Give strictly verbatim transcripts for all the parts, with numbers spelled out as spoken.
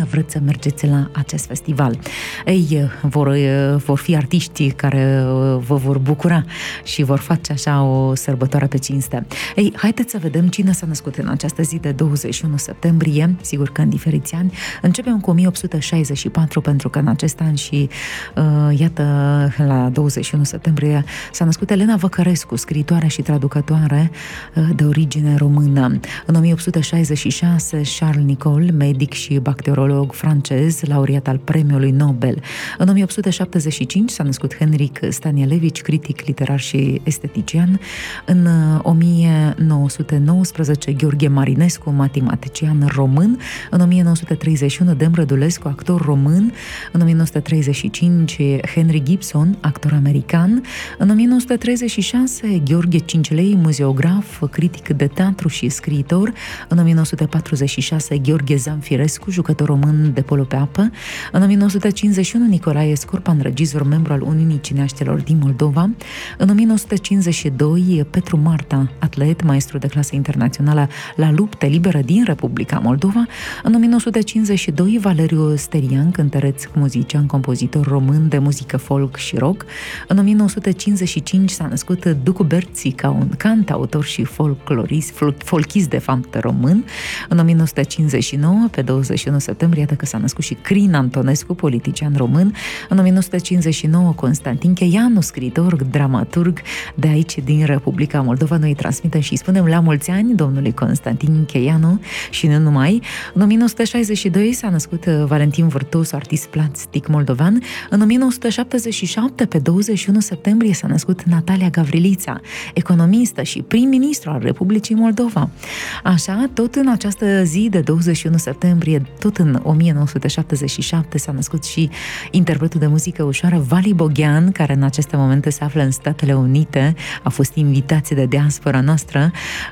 dacă vreți să mergeți la acest festival. Ei, vor, vor fi artiști care vă vor bucura și vor face așa o sărbătoare pe cinste. Ei, haideți să vedem cine s-a născut în această zi de douăzeci și unu septembrie, sigur că în diferiți ani. Începem cu o mie opt sute șaizeci și patru, pentru că în acest an și uh, iată, la douăzeci și unu septembrie s-a născut Elena Văcărescu, scriitoare și traducătoare uh, de origine română. În o mie opt sute șaizeci și șase, Charles Nicolle, medic și bacteriolog francez, laureat al Premiului Nobel. În o mie opt sute șaptezeci și cinci s-a născut Henrik Stanielewicz, critic literar și estetician. În o mie nouă sute nouăsprezece, Gheorghe Marinescu, matematician român. În o mie nouă sute treizeci și unu, Dem Rădulescu, actor român. În o mie nouă sute treizeci și cinci, Henry Gibson, actor american. În o mie nouă sute treizeci și șase, Gheorghe Cincilei, muzeograf, critic de teatru și scriitor. În o mie nouă sute patruzeci și șase, Gheorghe Zamfirescu, jucător român de polo pe apă. În o mie nouă sute cincizeci și unu, Nicolae Scorpan, regizor, membru al Uniunii Cineaștilor din Moldova. În o mie nouă sute cincizeci și doi, Petru Marta, atlet, maestru de clasă internațională la lupte libere din Republica Moldova. În o mie nouă sute cincizeci și doi, Valeriu Sterian, cântăreț, muzician, compozitor român de muzică folk și rock. În o mie nouă sute cincizeci și cinci s-a născut Ducu Berții, ca un cantautor și folclorist, folchist de fapt român. În o mie nouă sute cincizeci și nouă, pe douăzeci și unu septembrie, iată că s-a născut și Crin Antonescu, politician român. În o mie nouă sute cincizeci și nouă, Constantin Cheianu, scriitor, dramaturg de aici, din Republica Moldova. Noi îi transmitem și îi spunem la mulți ani domnului Constantin Cheianu și nu numai. În o mie nouă sute șaizeci și doi s-a născut Valentin Vârtos, artist plastic moldovan. În o mie nouă sute șaptezeci și șapte, pe douăzeci și unu septembrie, s-a născut Natalia Gavrilița, economistă și prim-ministru al Republicii Moldova. Așa, tot în această zi de douăzeci și unu septembrie, tot în o mie nouă sute șaptezeci și șapte, s-a născut și interpretul de muzică ușoară Vali Boghean, care în aceste momente se află în Statele Unite. A fost invitație de diaspora noastră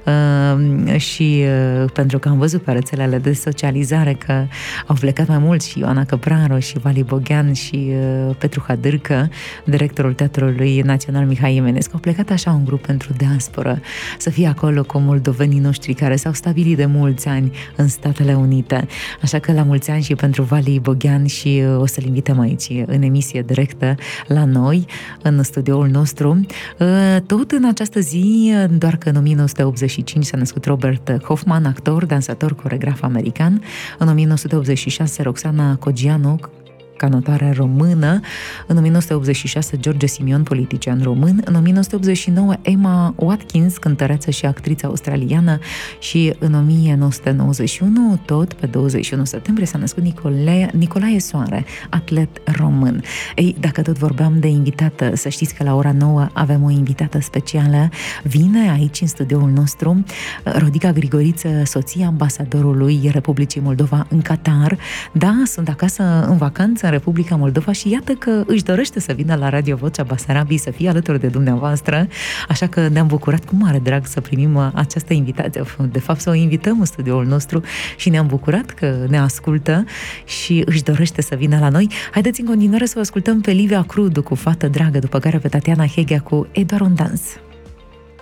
uh, și uh, pentru că am văzut pe rețelele de socializare că au plecat mai mulți, și Ioana Căpraro și Vali Boghean și uh, Petru Hadârcă, directorul Teatrului Național Mihai Eminescu. Au plecat așa un grup pentru diasporă, să fie acolo cu moldovenii noștri care s-au stabilit de mulți ani în Statele Unite. Așa că la mulți ani și pentru Vali Boghean și uh, o să-l invităm aici în emisie directă la noi, în studioul nostru. Uh, tot în această zi, doar că în o mie nouă sute optzeci și cinci s-a născut Robert Hoffman, actor, dansator, coregraf american. În o mie nouă sute optzeci și șase, Roxana Cogianu, canotare română. În o mie nouă sute optzeci și șase, George Simion, politician român. În o mie nouă sute optzeci și nouă, Emma Watkins, cântăreață și actriță australiană. Și în o mie nouă sute nouăzeci și unu, tot pe douăzeci și unu septembrie, s-a născut Nicolae, Nicolae Soare, atlet român. Ei, dacă tot vorbeam de invitată, să știți că la ora nouă avem o invitată specială. Vine aici în studioul nostru Rodica Grigoriță, soția ambasadorului Republicii Moldova în Qatar. Da, sunt acasă în vacanță în Republica Moldova și iată că își dorește să vină la Radio Vocea Basarabiei, să fie alături de dumneavoastră, așa că ne-am bucurat cu mare drag să primim această invitație, de fapt să o invităm în studioul nostru și ne-am bucurat că ne ascultă și își dorește să vină la noi. Haideți în continuare să o ascultăm pe Livia Crudu cu Fată Dragă, după care pe Tatiana Hegea cu E doar un dans.